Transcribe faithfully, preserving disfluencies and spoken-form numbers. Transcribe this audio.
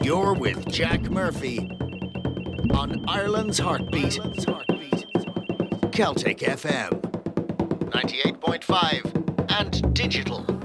You're with Jack Murphy on Ireland's Heartbeat, Celtic F M, ninety-eight point five and digital.